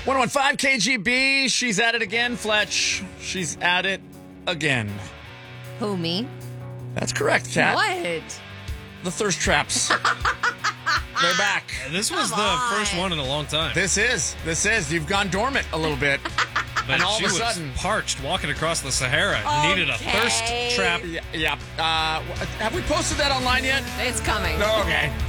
101.5 KGB. She's at it again, Fletch. She's at it again. Who, me? That's correct, Kat. What? The thirst traps. They're back. This was the first one in a long time. This is. You've gone dormant a little bit. But and all she of a was sudden, parched walking across the Sahara. Okay. Needed a thirst trap. yeah. Have we posted that online yet? It's coming. No, okay.